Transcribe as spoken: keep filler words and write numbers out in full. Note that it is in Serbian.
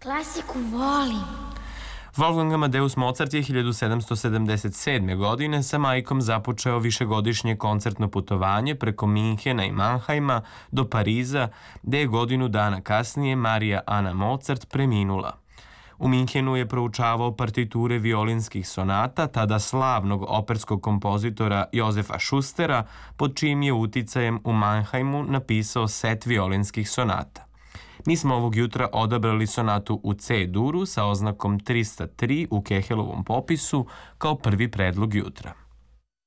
Klasiku volim. Wolfgang Amadeus Mozart je hiljadu sedamsto sedamdeset sedme. godine sa majkom započeo višegodišnje koncertno putovanje preko Minhena i Mannheima do Pariza, gde je godinu dana kasnije Marija Ana Mozart preminula. U Minhenu je proučavao partiture violinskih sonata tada slavnog operskog kompozitora Jozefa Schustera, pod čijim je uticajem u Mannheimu napisao set violinskih sonata. Mi smo ovog jutra odabrali sonatu u C-duru sa oznakom trista tri u Kehelovom popisu kao prvi predlog jutra.